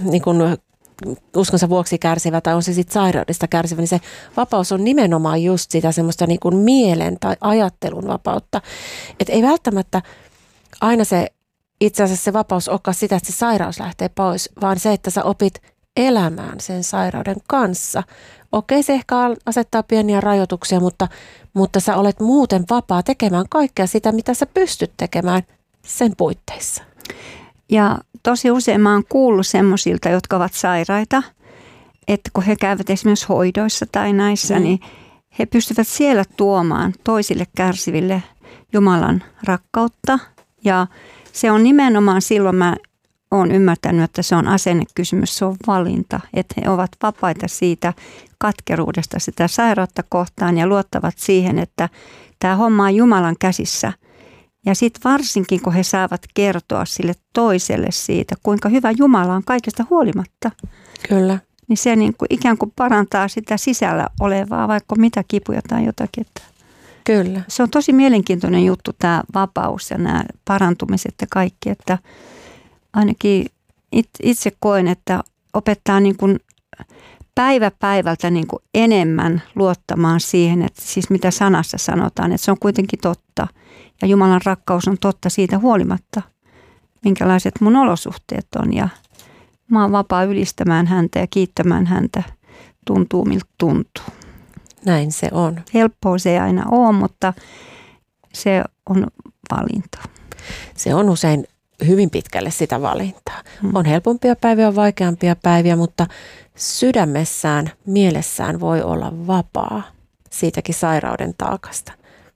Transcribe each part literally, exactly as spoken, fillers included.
niin kuin uskonsa vuoksi kärsivä tai on se sitten sairaudesta kärsivä, niin se vapaus on nimenomaan just sitä semmoista niin kuin mielen tai ajattelun vapautta. Että ei välttämättä aina se itse asiassa se vapaus olekaan sitä, että se sairaus lähtee pois, vaan se, että sä opit elämään sen sairauden kanssa. Okei, se ehkä asettaa pieniä rajoituksia, mutta, mutta sä olet muuten vapaa tekemään kaikkea sitä, mitä sä pystyt tekemään sen puitteissa. Ja tosi usein mä oon kuullut semmoisilta, jotka ovat sairaita, että kun he käyvät esimerkiksi hoidoissa tai näissä, mm. niin he pystyvät siellä tuomaan toisille kärsiville Jumalan rakkautta. Ja se on nimenomaan silloin mä oon ymmärtänyt, että se on asennekysymys, se on valinta, että he ovat vapaita siitä katkeruudesta sitä sairautta kohtaan ja luottavat siihen, että tämä homma on Jumalan käsissä. Ja sitten varsinkin, kun he saavat kertoa sille toiselle siitä, kuinka hyvä Jumala on kaikesta huolimatta. Kyllä. Niin se niin kuin ikään kuin parantaa sitä sisällä olevaa, vaikka mitä kipuja tai jotakin. Kyllä. Se on tosi mielenkiintoinen juttu tämä vapaus ja nämä parantumiset ja kaikki, että ainakin itse koen, että opettaa niin kuin päivä päivältä niin kuin enemmän luottamaan siihen, että siis mitä sanassa sanotaan, että se on kuitenkin totta. Ja Jumalan rakkaus on totta siitä huolimatta, minkälaiset mun olosuhteet on. Ja mä oon vapaa ylistämään häntä ja kiittämään häntä, tuntuu miltä tuntuu. Näin se on. Helppoa se ei aina ole, mutta se on valinta. Se on usein hyvin pitkälle sitä valintaa. Hmm. On helpompia päiviä, on vaikeampia päiviä, mutta sydämessään, mielessään voi olla vapaa siitäkin sairauden taakasta.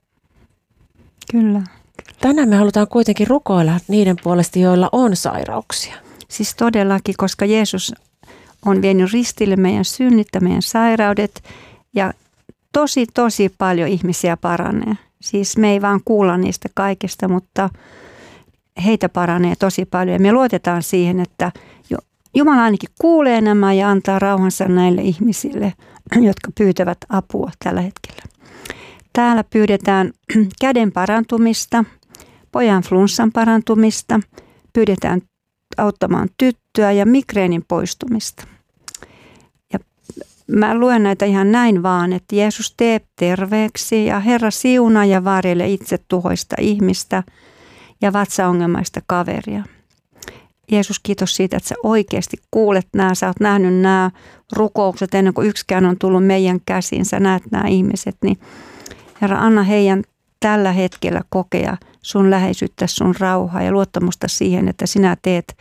Kyllä. Tänään me halutaan kuitenkin rukoilla niiden puolesta, joilla on sairauksia. Siis todellakin, koska Jeesus on vienyt ristille meidän synnit ja meidän sairaudet ja tosi, tosi paljon ihmisiä paranee. Siis me ei vaan kuulla niistä kaikesta, mutta heitä paranee tosi paljon. Ja me luotetaan siihen, että Jumala ainakin kuulee nämä ja antaa rauhansa näille ihmisille, jotka pyytävät apua tällä hetkellä. Täällä pyydetään käden parantumista, pojan flunssan parantumista, pyydetään auttamaan tyttöä ja migreenin poistumista. Ja mä luen näitä ihan näin vaan, että Jeesus tee terveeksi ja Herra siunaa ja varjele itse tuhoista ihmistä ja vatsaongelmaista kaveria. Jeesus, kiitos siitä, että sä oikeasti kuulet nämä, sä oot nähnyt nämä rukoukset ennen kuin yksikään on tullut meidän käsiin, sä näet nämä ihmiset, niin Herra, anna heidän tällä hetkellä kokea sun läheisyyttä, sun rauhaa ja luottamusta siihen, että sinä teet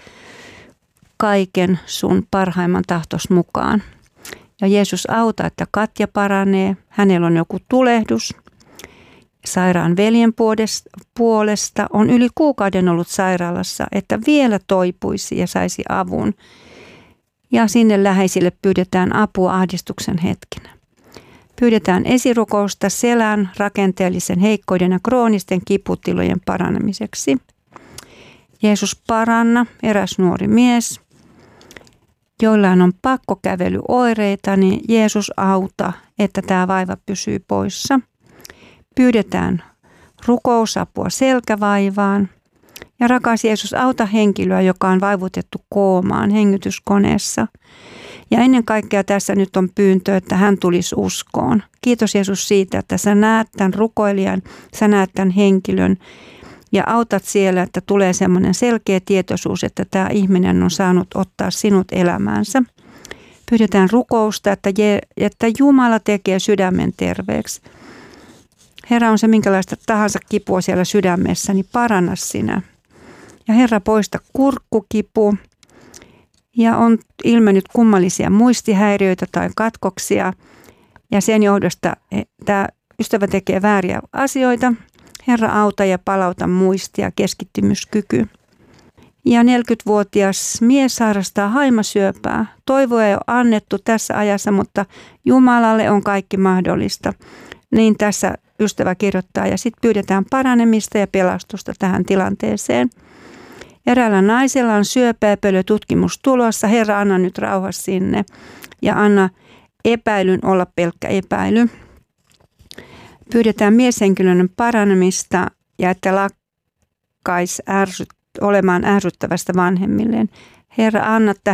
kaiken sun parhaimman tahtos mukaan. Ja Jeesus auta, että Katja paranee, hänellä on joku tulehdus. Sairaan veljen puolesta on yli kuukauden ollut sairaalassa, että vielä toipuisi ja saisi avun. Ja sinne läheisille pyydetään apua ahdistuksen hetkenä. Pyydetään esirukousta selän, rakenteellisen heikkouden ja kroonisten kiputilojen paranemiseksi. Jeesus paranna, eräs nuori mies, joillain on pakkokävelyoireita, niin Jeesus auta, että tämä vaiva pysyy poissa. Pyydetään rukousapua selkävaivaan. Ja rakas Jeesus, auta henkilöä, joka on vaivutettu koomaan hengityskoneessa. Ja ennen kaikkea tässä nyt on pyyntö, että hän tulisi uskoon. Kiitos Jeesus siitä, että sä näet tämän rukoilijan, sä näet tämän henkilön ja autat siellä, että tulee semmoinen selkeä tietoisuus, että tämä ihminen on saanut ottaa sinut elämäänsä. Pyydetään rukousta, että, Je, että Jumala tekee sydämen terveeksi. Herra, on se minkälaista tahansa kipua siellä sydämessä, niin paranna sinä. Ja Herra, poista kurkkukipu. Ja on ilmennyt kummallisia muistihäiriöitä tai katkoksia. Ja sen johdosta tämä ystävä tekee vääriä asioita. Herra, auta ja palauta muistia, keskittymyskyky. Ja neljäkymmentävuotias mies sairastaa haimasyöpää. Toivoa ei ole annettu tässä ajassa, mutta Jumalalle on kaikki mahdollista. Niin tässä ystävä kirjoittaa ja sitten pyydetään paranemista ja pelastusta tähän tilanteeseen. Eräällä naisella on syöpäepölytutkimus tulossa. Herra, anna nyt rauha sinne ja anna epäilyn olla pelkkä epäily. Pyydetään mieshenkilön paranemista ja että lakkaisi ärsyt, olemaan ärsyttävästä vanhemmilleen. Herra, anna